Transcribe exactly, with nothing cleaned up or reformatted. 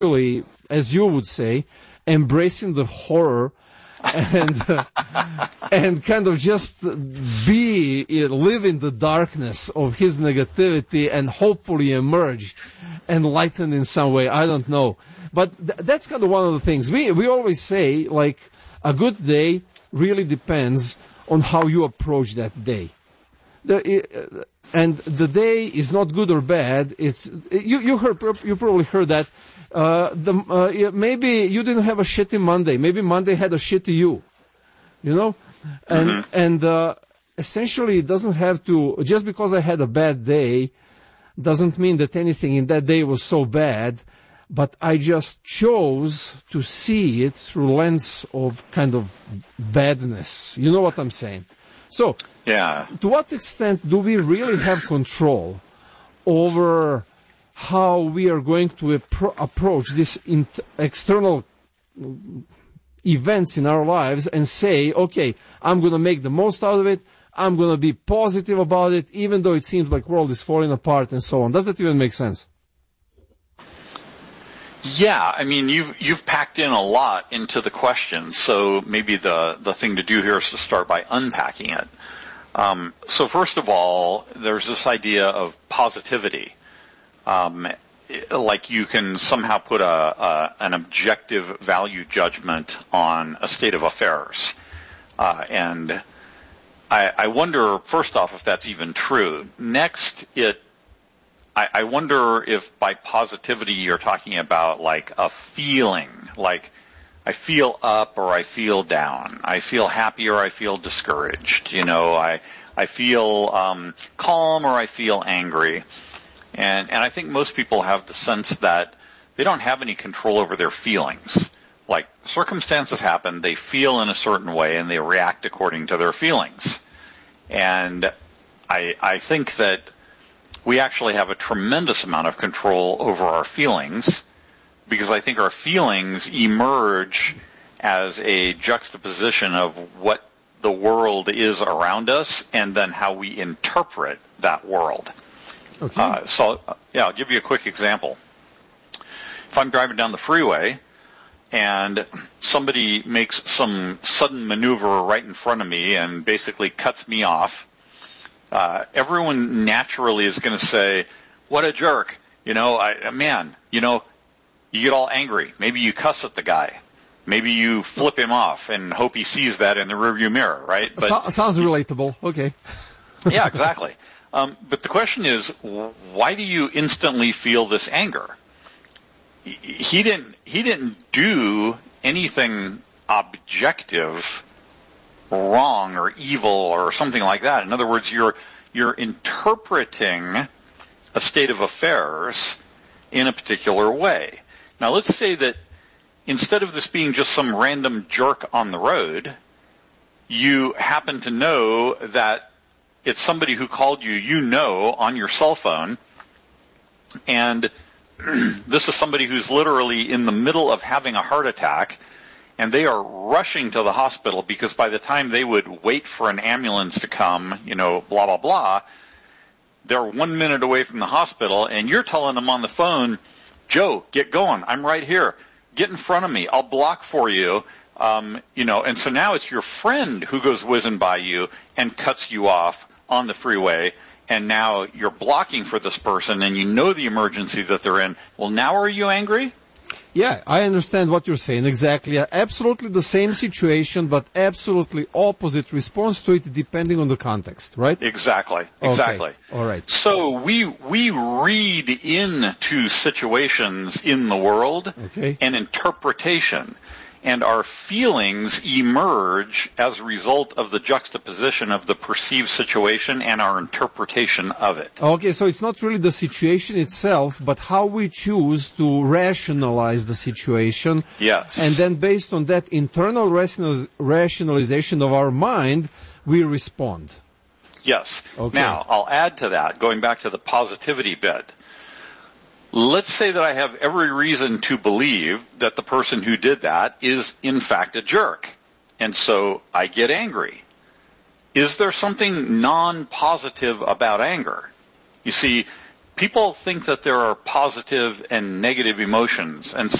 really, as you would say, embracing the horror and uh, and kind of just be live in the darkness of his negativity and hopefully emerge enlightened in some way. I don't know, but th- that's kind of one of the things we we always say. Like, a good day really depends on how you approach that day. The, uh, and the day is not good or bad. It's you. You heard. You probably heard that. Uh, the uh, maybe you didn't have a shitty Monday. Maybe Monday had a shitty you. You know, and mm-hmm. and uh, essentially, it doesn't have to. Just because I had a bad day, doesn't mean that anything in that day was so bad. But I just chose to see it through lens of kind of badness. You know what I'm saying? So, yeah. To what extent do we really have control over how we are going to appro- approach these in- external events in our lives and say, okay, I'm going to make the most out of it. I'm going to be positive about it, even though it seems like the world is falling apart and so on. Does that even make sense? Yeah, I mean, you've you've packed in a lot into the question, so maybe the, the thing to do here is to start by unpacking it. Um, so first of all, there's this idea of positivity. Um, like you can somehow put a, a an objective value judgment on a state of affairs. Uh, and I, I wonder, first off, if that's even true. Next, it I, I wonder if by positivity you're talking about like a feeling, like I feel up or I feel down, I feel happy or I feel discouraged, you know, I I feel um, calm or I feel angry, and and I think most people have the sense that they don't have any control over their feelings. Like, circumstances happen, they feel in a certain way, and they react according to their feelings, and I I think that we actually have a tremendous amount of control over our feelings, because I think our feelings emerge as a juxtaposition of what the world is around us and then how we interpret that world. Okay. Uh, so, yeah, I'll give you a quick example. If I'm driving down the freeway and somebody makes some sudden maneuver right in front of me and basically cuts me off, Uh, everyone naturally is going to say, what a jerk. You know, I, man, you know, you get all angry. Maybe you cuss at the guy. Maybe you flip him off and hope he sees that in the rearview mirror, right? But, so, sounds relatable. Okay. Yeah, exactly. Um, but the question is, why do you instantly feel this anger? He didn't, he didn't do anything objective wrong or evil or something like that. In other words, you're you're interpreting a state of affairs in a particular way. Now, let's say that instead of this being just some random jerk on the road, you happen to know that it's somebody who called you, you know, on your cell phone, and this is somebody who's literally in the middle of having a heart attack, and they are rushing to the hospital because by the time they would wait for an ambulance to come, you know, blah, blah, blah, they're one minute away from the hospital, and you're telling them on the phone, Joe, get going. I'm right here. Get in front of me. I'll block for you. Um, you know, and so now it's your friend who goes whizzing by you and cuts you off on the freeway, and now you're blocking for this person, and you know the emergency that they're in. Well, now are you angry? Yeah, I understand what you're saying exactly. Absolutely the same situation, but absolutely opposite response to it depending on the context, right? Exactly, exactly. Okay. All right. So we we read into situations in the world okay. an interpretation, and our feelings emerge as a result of the juxtaposition of the perceived situation and our interpretation of it. Okay, so it's not really the situation itself, but how we choose to rationalize the situation. Yes. And then based on that internal rational, rationalization of our mind, we respond. Yes. Okay. Now, I'll add to that, going back to the positivity bit. Let's say that I have every reason to believe that the person who did that is, in fact, a jerk. And so I get angry. Is there something non-positive about anger? You see, people think that there are positive and negative emotions, and